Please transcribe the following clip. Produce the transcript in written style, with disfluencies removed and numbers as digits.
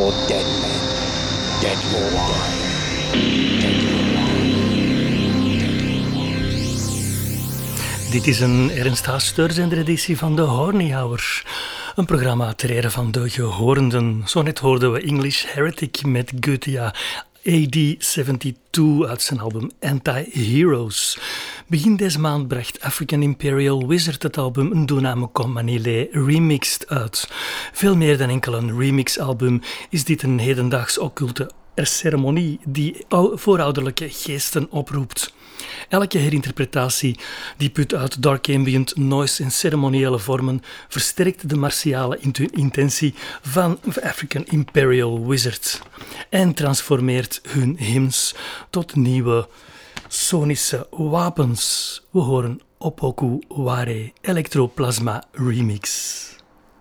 for dead men. Dead you are. Dead you are. Dit is een Ernst Haas Steurzender-editie van de Horny Hour. Een programma ter ere van de gehorenden. Zo net hoorden we English Heretic met Goetia AD-72 uit zijn album Anti-Heroes. Begin deze maand bracht African Imperial Wizard het album Ndunamo Manile Remixed uit. Veel meer dan enkel een remix-album is dit een hedendaags occulte ceremonie die voorouderlijke geesten oproept. Elke herinterpretatie die put uit dark ambient noise en ceremoniële vormen versterkt de martiale intentie van African Imperial Wizard en transformeert hun hymns tot nieuwe sonische wapens. We horen Opoku Ware Electroplasma Remix.